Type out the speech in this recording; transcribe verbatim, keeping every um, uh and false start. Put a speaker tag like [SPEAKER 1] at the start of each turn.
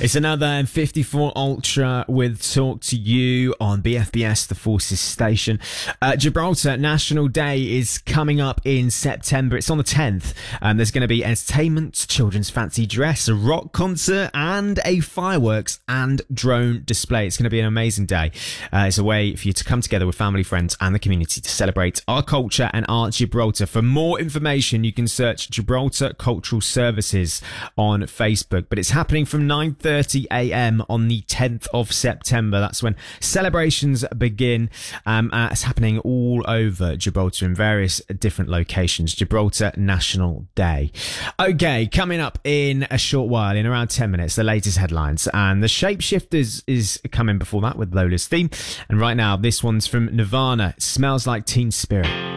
[SPEAKER 1] It's another fifty-four Ultra with Talk to You on B F B S, the Forces station. Uh, Gibraltar National Day is coming up in September. It's on the tenth. Um, there's going to be entertainment, children's fancy dress, a rock concert, and a fireworks and drone display. It's going to be an amazing day. Uh, it's a way for you to come together with family, friends, and the community to celebrate our culture and our Gibraltar. For more information, you can search Gibraltar Cultural Services on Facebook. But it's happening from nine thirty a.m. on the tenth of September. That's when celebrations begin. Um, uh, it's happening all over Gibraltar in various different locations. Gibraltar National Day. Okay, coming up in a short while, in around ten minutes, the latest headlines. And the Shapeshifters is coming before that with Lola's theme. And right now, this one's from Nirvana. It Smells Like Teen Spirit.